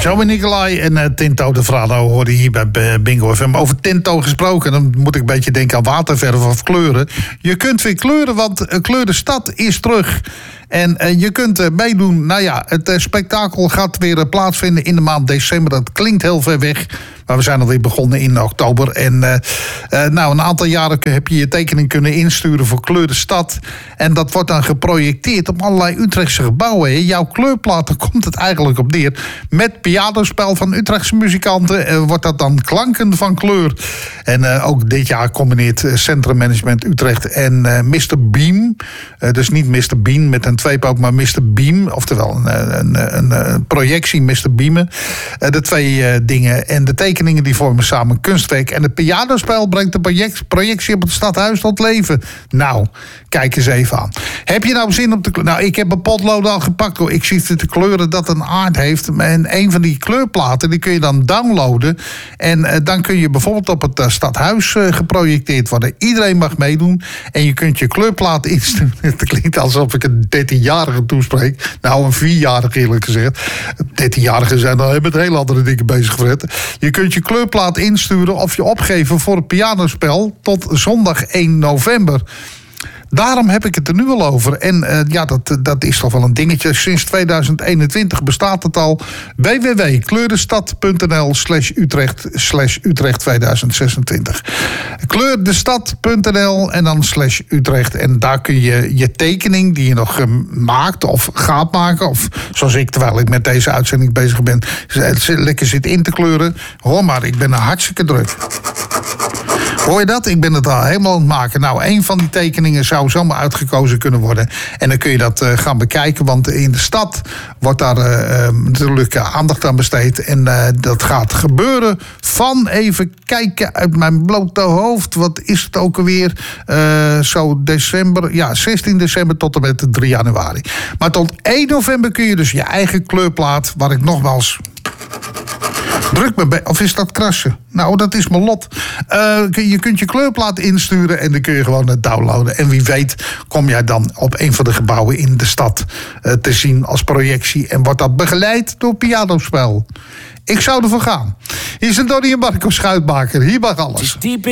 Joey Nicolai en Tinto de Frano hoorde hier bij Bingo FM. Over Tinto gesproken, dan moet ik een beetje denken aan waterverf of kleuren. Je kunt weer kleuren, want Kleur de Stad is terug. En je kunt meedoen. Nou ja, het spektakel gaat weer plaatsvinden in de maand december. Dat klinkt heel ver weg, maar we zijn alweer begonnen in oktober. En nou, een aantal jaren heb je je tekening kunnen insturen voor Kleur de Stad. En dat wordt dan geprojecteerd op allerlei Utrechtse gebouwen. Jouw kleurplaat, daar komt het eigenlijk op neer. Met pianospel van Utrechtse muzikanten wordt dat dan klanken van kleur. En ook dit jaar combineert Centrum Management Utrecht en Mr. Beam. Dus niet Mr. Bean met een tweepook, maar Mr. Beam. Oftewel een projectie Mr. Beamen. De twee dingen en de tekeningen die vormen samen een kunstwerk. En het pianospel brengt de projectie op het stadhuis tot leven. Nou, kijk eens even aan. Heb je nou zin om te kleuren? Nou, ik heb een potlood al gepakt. Hoor. Ik zie de kleuren dat een aard heeft. En een van die kleurplaten, die kun je dan downloaden. En dan kun je bijvoorbeeld op het stadhuis geprojecteerd worden. Iedereen mag meedoen. En je kunt je kleurplaat insturen. Het klinkt alsof ik een 13-jarige toespreek. Nou, een 4-jarige eerlijk gezegd. 13-jarigen zijn dan met hele andere dingen bezig, Fred. Je kunt je kleurplaat insturen of je opgeven voor het pianospel tot zondag 1 november. Daarom heb ik het er nu al over. En ja, dat is toch wel een dingetje. Sinds 2021 bestaat het al. www.kleurdestad.nl/Utrecht/Utrecht 2026. Kleurdestad.nl en dan /Utrecht. En daar kun je je tekening die je nog maakt of gaat maken. Of zoals ik, terwijl ik met deze uitzending bezig ben, lekker zit in te kleuren. Hoor maar, ik ben hartstikke druk. Hoor je dat? Ik ben het al helemaal aan het maken. Nou, een van die tekeningen zou zomaar uitgekozen kunnen worden. En dan kun je dat gaan bekijken. Want in de stad wordt daar natuurlijk aandacht aan besteed. En dat gaat gebeuren van, even kijken uit mijn blote hoofd. Wat is het ook alweer? Zo december. Ja, 16 december tot en met 3 januari. Maar tot 1 november kun je dus je eigen kleurplaat, waar ik nogmaals druk me bij. Of is dat krassen? Nou, dat is mijn lot. Je kunt je kleurplaat insturen en dan kun je gewoon het downloaden. En wie weet kom jij dan op een van de gebouwen in de stad te zien als projectie. En wordt dat begeleid door pianospel. Ik zou ervoor gaan. Hier is een Donnie en Marco Schuitmaker. Hier mag alles.